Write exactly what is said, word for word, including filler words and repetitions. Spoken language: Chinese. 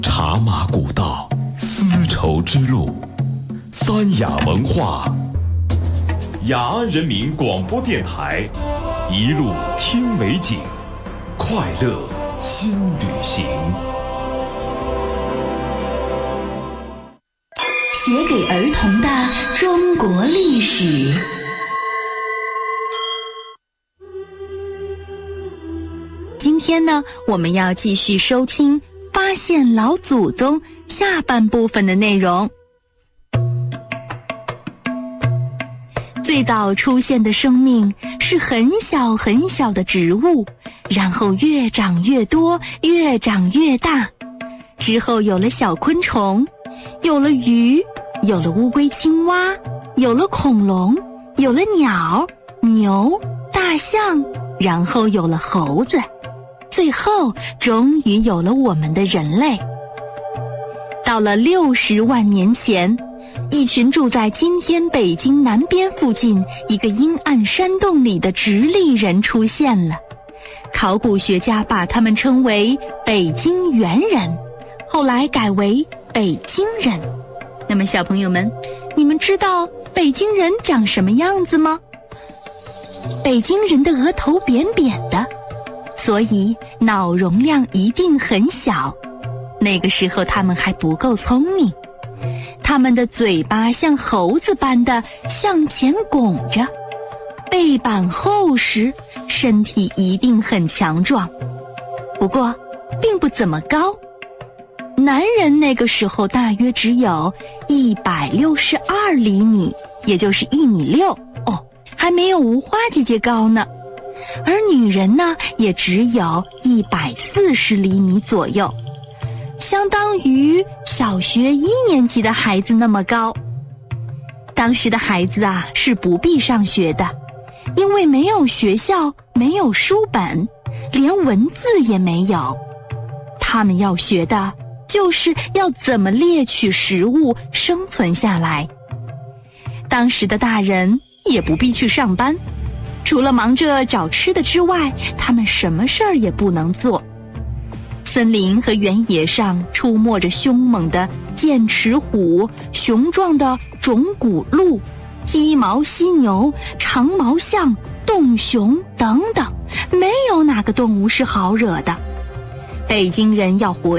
茶马古道，丝绸之路，三雅文化，雅安人民广播电台，一路听美景，快乐新旅行。 写给儿童的中国历史。今天呢，我们要继续收听发现老祖宗下半部分的内容。最早出现的生命是很小很小的植物，然后越长越多，越长越大。之后有了小昆虫，有了鱼，有了乌龟、青蛙，有了恐龙，有了鸟、牛、大象，然后有了猴子，最后终于有了我们的人类。到了六十万年前，一群住在今天北京南边附近一个阴暗山洞里的直立人出现了，考古学家把他们称为北京猿人，后来改为北京人。那么小朋友们，你们知道北京人长什么样子吗？北京人的额头扁扁的，所以脑容量一定很小。那个时候他们还不够聪明，他们的嘴巴像猴子般的向前拱着，背板厚实，身体一定很强壮，不过并不怎么高。男人那个时候大约只有一百六十二厘米，也就是一米六哦，还没有无花姐姐高呢。而女人呢，也只有一百四十厘米左右，相当于小学一年级的孩子那么高。当时的孩子啊，是不必上学的，因为没有学校，没有书本，连文字也没有。他们要学的就是要怎么猎取食物，生存下来。当时的大人也不必去上班，除了忙着找吃的之外，他们什么事儿也不能做。森林和原野上出没着凶猛的剑齿虎、雄壮的种骨鹿、披毛犀牛、长毛象、洞熊等等，没有哪个动物是好惹的。北京人要活